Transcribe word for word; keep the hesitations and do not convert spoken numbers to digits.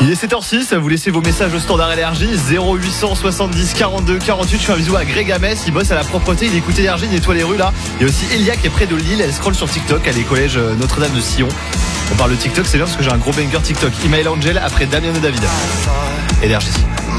Il est sept heures six, vous laissez vos messages au standard énergie zéro huit cent soixante-dix quarante-deux quarante-huit. Je fais un bisou à Greg Hamès, il bosse à la propreté, il écoute énergie, il nettoie les rues là. Il y a aussi Elia qui est près de Lille, elle scrolle sur TikTok, elle est collège Notre-Dame de Sion. On parle de TikTok, c'est bien parce que j'ai un gros banger TikTok. Email Angel après Damien et David. Énergie.